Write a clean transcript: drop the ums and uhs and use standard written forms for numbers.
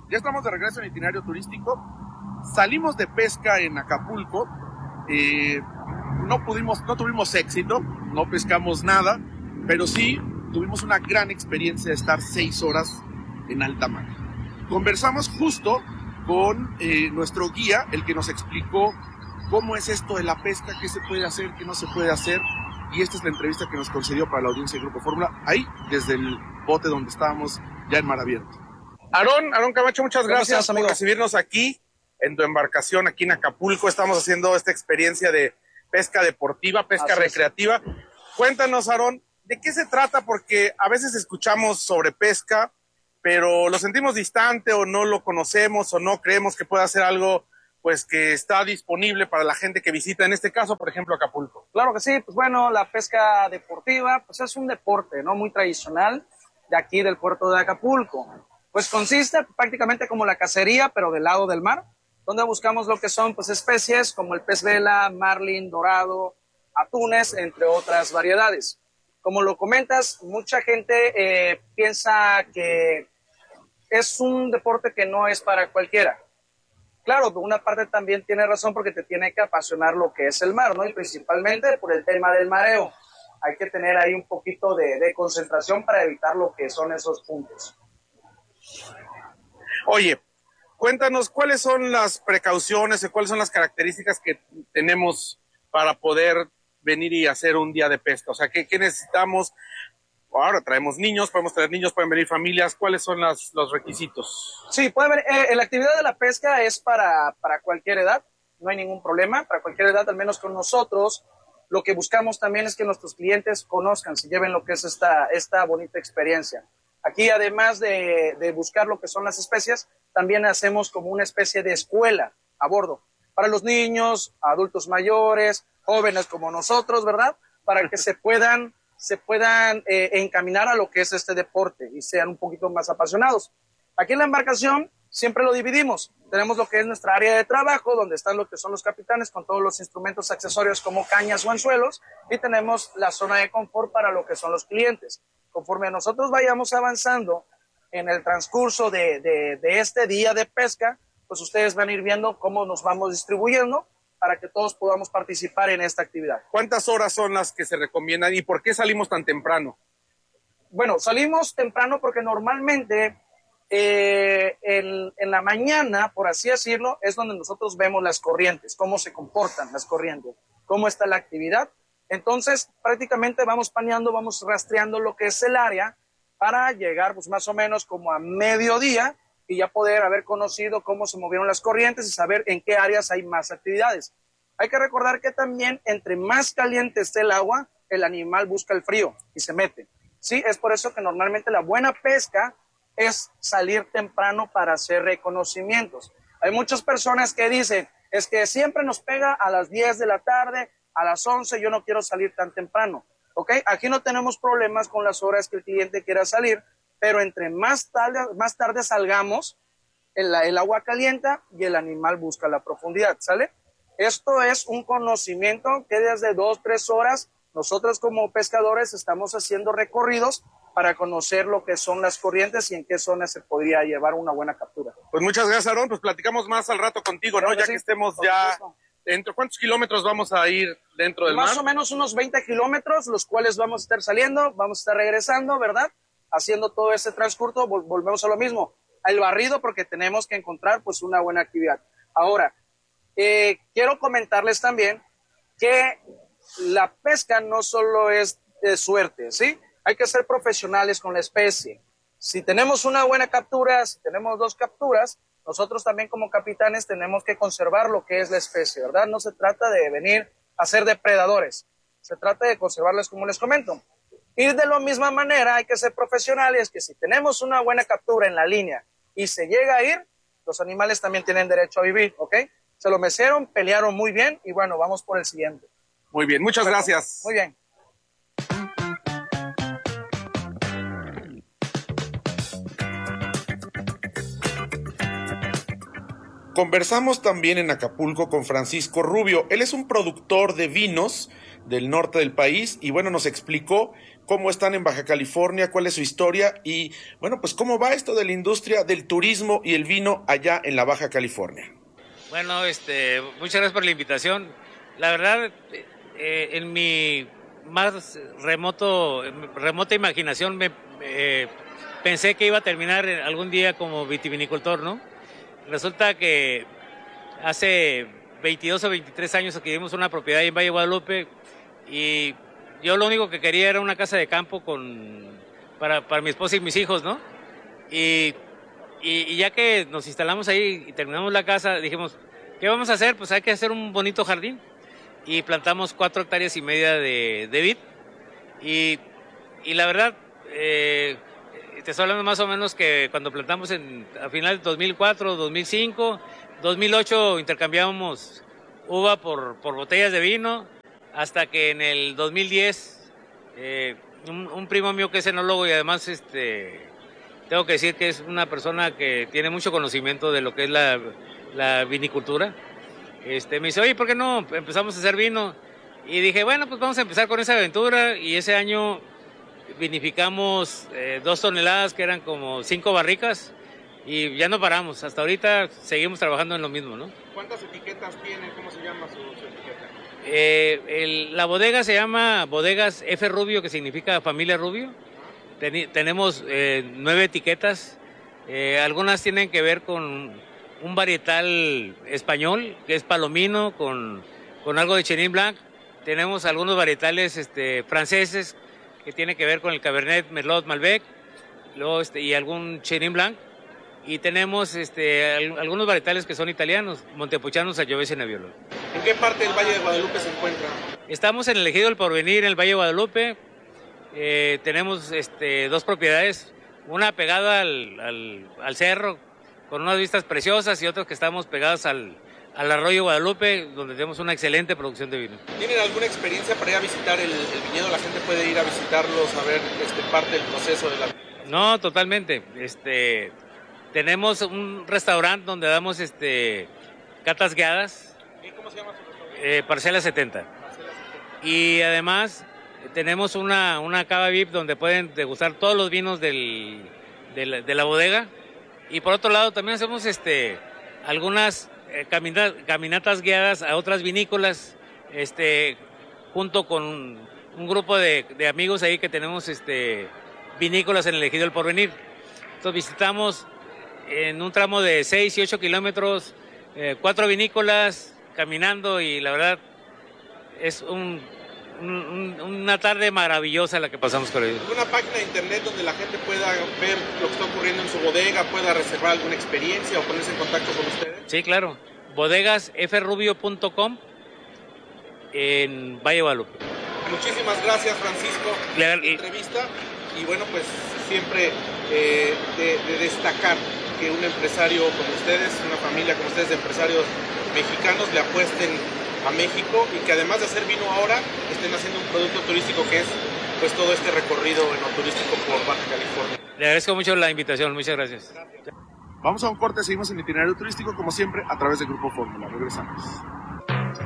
Ya estamos de regreso en itinerario turístico. Salimos de pesca en Acapulco. No tuvimos éxito, no pescamos nada, pero sí tuvimos una gran experiencia de estar 6 horas en alta mar. Conversamos justo con nuestro guía, el que nos explicó cómo es esto de la pesca, qué se puede hacer, qué no se puede hacer, y esta es la entrevista que nos concedió para la audiencia del Grupo Fórmula, ahí desde el bote donde estábamos ya en mar abierto. Aarón Camacho, muchas gracias por recibirnos aquí en tu embarcación, aquí en Acapulco. Estamos haciendo esta experiencia de pesca deportiva, pesca recreativa. Cuéntanos, Aarón, ¿de qué se trata? Porque a veces escuchamos sobre pesca, pero lo sentimos distante o no lo conocemos o no creemos que pueda ser algo pues que está disponible para la gente que visita, en este caso, por ejemplo, Acapulco. Claro que sí, pues bueno, la pesca deportiva pues es un deporte, ¿no? Muy tradicional de aquí del puerto de Acapulco. Pues consiste prácticamente como la cacería, pero del lado del mar, donde buscamos lo que son pues especies como el pez vela, marlin, dorado, atunes, entre otras variedades. Como lo comentas, mucha gente piensa que es un deporte que no es para cualquiera. Claro, por una parte también tiene razón porque te tiene que apasionar lo que es el mar, ¿no? Y principalmente por el tema del mareo. Hay que tener ahí un poquito de concentración para evitar lo que son esos puntos. Oye, cuéntanos cuáles son las precauciones y cuáles son las características que tenemos para poder venir y hacer un día de pesca. O sea, ¿qué necesitamos? Ahora traemos niños, podemos traer niños, pueden venir familias. ¿Cuáles son los requisitos? Sí, puede venir. La actividad de la pesca es para cualquier edad, no hay ningún problema. Para cualquier edad, al menos con nosotros, lo que buscamos también es que nuestros clientes conozcan, se lleven lo que es esta bonita experiencia. Aquí, además de buscar lo que son las especies, también hacemos como una especie de escuela a bordo para los niños, adultos mayores, jóvenes como nosotros, ¿verdad? Para que se puedan encaminar a lo que es este deporte y sean un poquito más apasionados. Aquí en la embarcación siempre lo dividimos. Tenemos lo que es nuestra área de trabajo, donde están lo que son los capitanes con todos los instrumentos accesorios como cañas o anzuelos, y tenemos la zona de confort para lo que son los clientes. Conforme nosotros vayamos avanzando en el transcurso de este día de pesca, pues ustedes van a ir viendo cómo nos vamos distribuyendo para que todos podamos participar en esta actividad. ¿Cuántas horas son las que se recomiendan y por qué salimos tan temprano? Bueno, salimos temprano porque normalmente en la mañana, por así decirlo, es donde nosotros vemos las corrientes, cómo se comportan las corrientes, cómo está la actividad. Entonces, prácticamente vamos paneando, vamos rastreando lo que es el área para llegar pues más o menos como a mediodía y ya poder haber conocido cómo se movieron las corrientes y saber en qué áreas hay más actividades. Hay que recordar que también entre más caliente esté el agua, el animal busca el frío y se mete. Sí, es por eso que normalmente la buena pesca es salir temprano para hacer reconocimientos. Hay muchas personas que dicen, es que siempre nos pega a las 10 de la tarde, a las 11, yo no quiero salir tan temprano. ¿Ok? Aquí no tenemos problemas con las horas que el cliente quiera salir, pero entre más tarde salgamos, el agua calienta y el animal busca la profundidad, ¿sale? Esto es un conocimiento que desde 2-3 horas nosotros como pescadores estamos haciendo recorridos para conocer lo que son las corrientes y en qué zona se podría llevar una buena captura. Pues muchas gracias, Aarón. Pues platicamos más al rato contigo, ¿no? Ya que estemos ya dentro. ¿Cuántos kilómetros vamos a ir dentro del mar? Más o menos unos 20 kilómetros, los cuales vamos a estar saliendo, vamos a estar regresando, ¿verdad? Haciendo todo ese transcurso, volvemos a lo mismo, al barrido, porque tenemos que encontrar pues una buena actividad. Ahora, quiero comentarles también que la pesca no solo es de suerte, ¿sí? Hay que ser profesionales con la especie. Si tenemos una buena captura, si tenemos 2 capturas, nosotros también como capitanes tenemos que conservar lo que es la especie, ¿verdad? No se trata de venir a ser depredadores, se trata de conservarlas como les comento. Y de la misma manera hay que ser profesionales, que si tenemos una buena captura en la línea y se llega a ir, los animales también tienen derecho a vivir, ¿ok? Se lo mecieron, pelearon muy bien y bueno, vamos por el siguiente. Muy bien, muchas gracias. Muy bien. Conversamos también en Acapulco con Francisco Rubio. Él es un productor de vinos del norte del país y bueno, nos explicó cómo están en Baja California, cuál es su historia y bueno, pues cómo va esto de la industria del turismo y el vino allá en la Baja California. Bueno, muchas gracias por la invitación. La verdad, en mi más remota imaginación pensé que iba a terminar algún día como vitivinicultor, ¿no? Resulta que hace 22 o 23 años adquirimos una propiedad en Valle de Guadalupe y yo lo único que quería era una casa de campo para mi esposa y mis hijos, ¿no? Y ya que nos instalamos ahí y terminamos la casa, dijimos, ¿qué vamos a hacer? Pues hay que hacer un bonito jardín. Y plantamos 4,5 hectáreas de vid. Y la verdad, te estoy hablando más o menos que cuando plantamos a finales de 2004, 2005, 2008 intercambiábamos uva por botellas de vino, hasta que en el 2010 un primo mío que es enólogo y además tengo que decir que es una persona que tiene mucho conocimiento de lo que es la vinicultura, me dice, oye, ¿por qué no empezamos a hacer vino? Y dije, bueno, pues vamos a empezar con esa aventura y ese año vinificamos 2 toneladas que eran como 5 barricas y ya no paramos. Hasta ahorita seguimos trabajando en lo mismo, ¿no? ¿Cuántas etiquetas tiene? ¿Cómo se llama su etiqueta? La bodega se llama Bodegas F. Rubio, que significa Familia Rubio. Tenemos 9 etiquetas. Algunas tienen que ver con un varietal español, que es Palomino, con algo de Chenin Blanc. Tenemos algunos varietales franceses, que tienen que ver con el Cabernet, Merlot, Malbec, luego, y algún Chenin Blanc. Y tenemos algunos varietales que son italianos, Montepulciano, Sangiovese y Nebbiolo. ¿En qué parte del Valle de Guadalupe se encuentra? Estamos en el Ejido del Porvenir, en el Valle de Guadalupe. Tenemos 2 propiedades, una pegada al cerro, con unas vistas preciosas, y otras que estamos pegadas al arroyo Guadalupe, donde tenemos una excelente producción de vino. ¿Tienen alguna experiencia para ir a visitar el viñedo? ¿La gente puede ir a visitarlos, a ver parte del proceso de la...? No, totalmente. Tenemos un restaurante donde damos catas guiadas. ¿Y cómo se llama su restaurante? Parcela 70. Y además tenemos una cava VIP donde pueden degustar todos los vinos de la bodega. Y por otro lado también hacemos algunas caminatas guiadas a otras vinícolas, junto con un grupo de amigos ahí que tenemos vinícolas en el Ejido del Porvenir. Entonces visitamos en un tramo de 6 y 8 kilómetros 4 vinícolas caminando, y la verdad es una tarde maravillosa la que pasamos con ellos. ¿Alguna página de internet donde la gente pueda ver lo que está ocurriendo en su bodega, pueda reservar alguna experiencia o ponerse en contacto con ustedes? Sí, claro. bodegasfrubio.com en Valle de Guadalupe. Muchísimas gracias, Francisco, por la entrevista. Y bueno, pues siempre de destacar que un empresario como ustedes, una familia como ustedes de empresarios mexicanos le apuesten a México, y que además de hacer vino ahora estén haciendo un producto turístico que es pues todo este recorrido turístico por Baja California. Le agradezco mucho la invitación, muchas gracias. Vamos a un corte, seguimos en Itinerario Turístico como siempre a través de Grupo Fórmula. Regresamos.